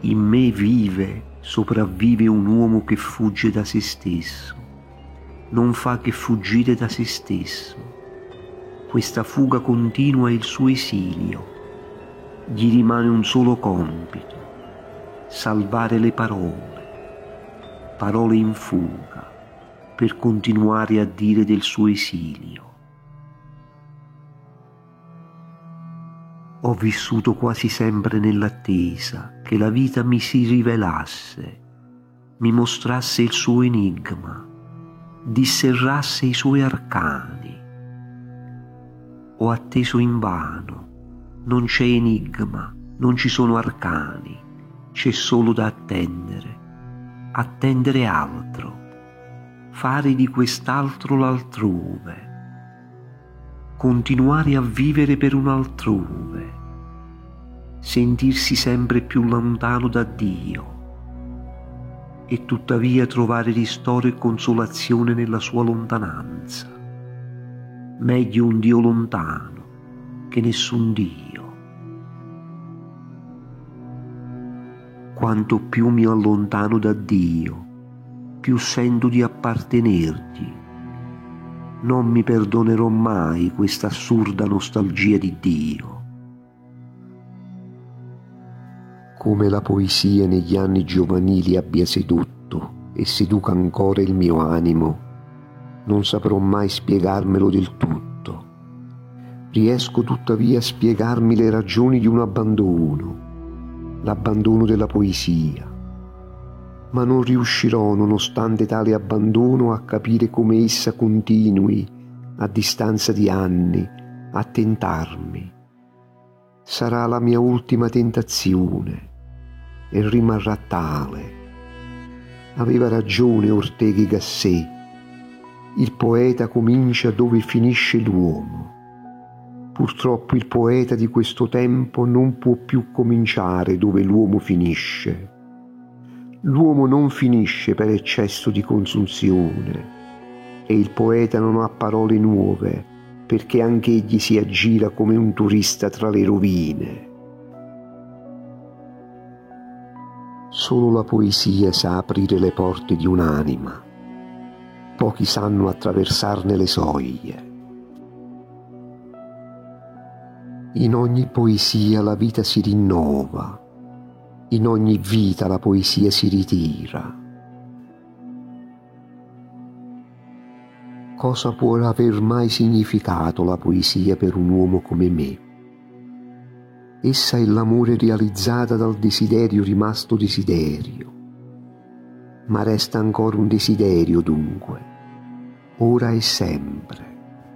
In me vive, sopravvive un uomo che fugge da se stesso, non fa che fuggire da se stesso. Questa fuga continua è il suo esilio. Gli rimane un solo compito: salvare le parole in fuga, per continuare a dire del suo esilio. Ho vissuto quasi sempre nell'attesa che la vita mi si rivelasse, mi mostrasse il suo enigma, disserrasse i suoi arcani. Ho atteso invano, non c'è enigma, non ci sono arcani, c'è solo da attendere altro, fare di quest'altro l'altrove, continuare a vivere per un altrove, sentirsi sempre più lontano da Dio e tuttavia trovare ristoro e consolazione nella sua lontananza. Meglio un Dio lontano che nessun Dio. Quanto più mi allontano da Dio, più sento di appartenergli. Non mi perdonerò mai questa assurda nostalgia di Dio. Come la poesia negli anni giovanili abbia sedotto e seduca ancora il mio animo, non saprò mai spiegarmelo del tutto. Riesco tuttavia a spiegarmi le ragioni di un abbandono, l'abbandono della poesia, ma non riuscirò, nonostante tale abbandono, a capire come essa continui, a distanza di anni, a tentarmi. Sarà la mia ultima tentazione e rimarrà tale. Aveva ragione Ortega y Gasset: il poeta comincia dove finisce l'uomo. Purtroppo il poeta di questo tempo non può più cominciare dove l'uomo finisce. L'uomo non finisce per eccesso di consunzione e il poeta non ha parole nuove perché anche egli si aggira come un turista tra le rovine. Solo la poesia sa aprire le porte di un'anima. Pochi sanno attraversarne le soglie. In ogni poesia la vita si rinnova. In ogni vita la poesia si ritira. Cosa può aver mai significato la poesia per un uomo come me? Essa è l'amore realizzata dal desiderio rimasto desiderio. Ma resta ancora un desiderio dunque, ora e sempre.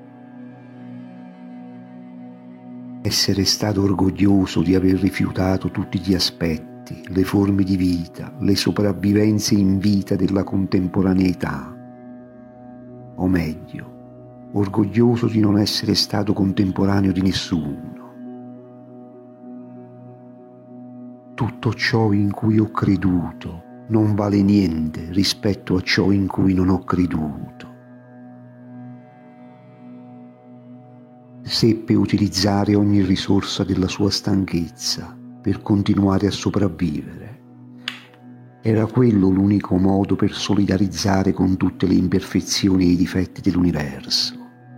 Essere stato orgoglioso di aver rifiutato tutti gli aspetti, le forme di vita, le sopravvivenze in vita della contemporaneità. O meglio, orgoglioso di non essere stato contemporaneo di nessuno. Tutto ciò in cui ho creduto non vale niente rispetto a ciò in cui non ho creduto. Seppe utilizzare ogni risorsa della sua stanchezza per continuare a sopravvivere. Era quello l'unico modo per solidarizzare con tutte le imperfezioni e i difetti dell'universo.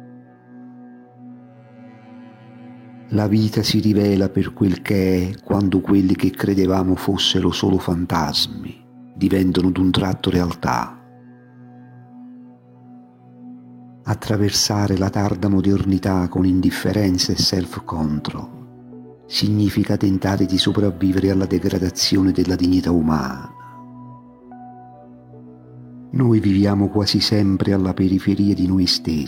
La vita si rivela per quel che è quando quelli che credevamo fossero solo fantasmi diventano d'un tratto realtà. Attraversare la tarda modernità con indifferenza e self-control significa tentare di sopravvivere alla degradazione della dignità umana. Noi viviamo quasi sempre alla periferia di noi stessi.